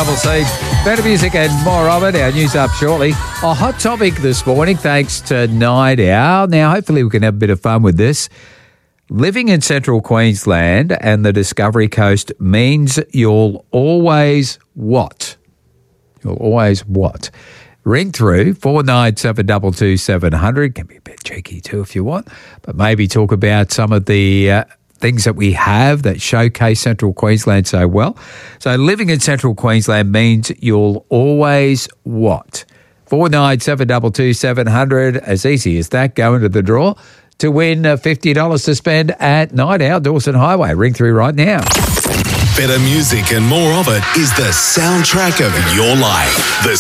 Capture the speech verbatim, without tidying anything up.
Double C. Better music and more of it. Our news up shortly. A hot topic this morning thanks to Night Owl. Now, hopefully we can have a bit of fun with this. Living in central Queensland and the Discovery Coast means you'll always what? You'll always what? Ring through four nine seven two two seven zero zero. Can be a bit cheeky too if you want, but maybe talk about some of the uh, things that we have that showcase central Queensland so well. So living in central Queensland means you'll always what? four nine seven two two seven zero zero. As easy as that. Go into the draw to win uh, fifty dollars to spend at Night Owl, Dawson Highway. Ring through right now. Better music and more of it is the soundtrack of your life. The